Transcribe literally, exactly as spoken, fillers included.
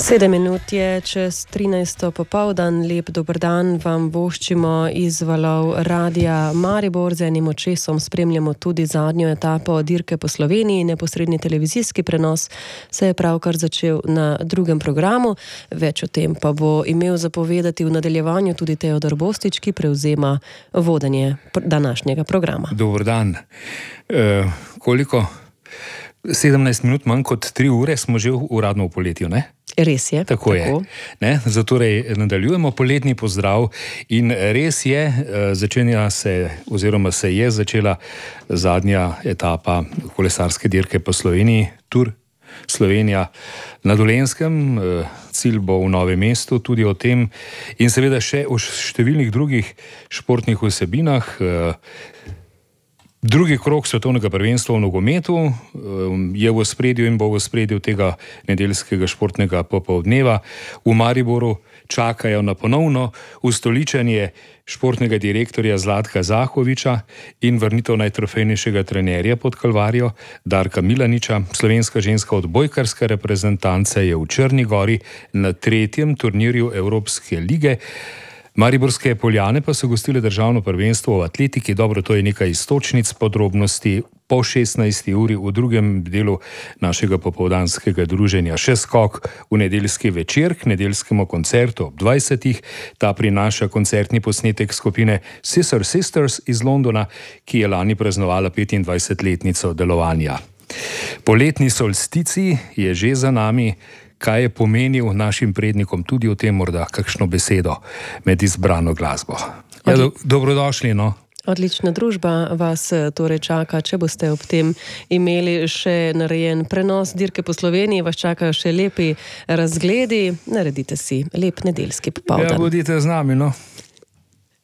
Sedem minut je čez trinajsto popoldan, lep dober dan vam voščimo iz valov Radia Maribor. Z enim očesom spremljamo tudi zadnjo etapo dirke po Sloveniji. Neposredni televizijski prenos se je pravkar začel na drugem programu. Več o tem pa bo imel zapovedati v nadaljevanju tudi Teodor Bostič, ki prevzema vodenje današnjega programa. Dober dan. E, koliko? sedemnajst minut manj kot tri ure smo že uradno v poletju, ne? Res je. Tako, tako. je. Ne? Zatorej nadaljujemo poletni pozdrav in res je, začenja se oziroma se je začela zadnja etapa kolesarske dirke po Sloveniji, Tour Slovenija na Dolenjskem, cilj bo v Novem mestu, tudi o tem in seveda še o številnih drugih športnih vsebinah. Drugi krog svetovnega prvenstva v nogometu je v ospredju in bo v ospredju tega nedeljskega športnega popoldneva. V Mariboru čakajo na ponovno ustoličenje športnega direktorja Zlatka Zahoviča in vrnitev najtrofejnejšega trenerja pod Kalvarijo, Darka Milaniča. Slovenska ženska odbojkarska reprezentanca je v Črni Gori na tretjem turnirju Evropske lige. Mariborske Poljane pa so gostile državno prvenstvo v atletiki. Dobro, to je nekaj iztočnic, podrobnosti po šestnajsti uri v drugem delu našega popoldanskega druženja. Še skok v nedeljski večer k nedeljskemu koncertu ob dvajsetih. Ta prinaša koncertni posnetek skupine Scissor Sisters iz Londona, ki je lani praznovala petindvajsetletnico delovanja. Poletni solsticij je že za nami. Kaj je pomenil našim prednikom, tudi o tem morda kakšno besedo med izbrano glasbo. Ja, do, dobrodošli, no. Odlična družba vas torej čaka. Če boste ob tem imeli še narejen prenos dirke po Sloveniji, vas čakajo še lepi razgledi. Naredite si lep nedeljski popoldan. Ja, bodite z nami, no.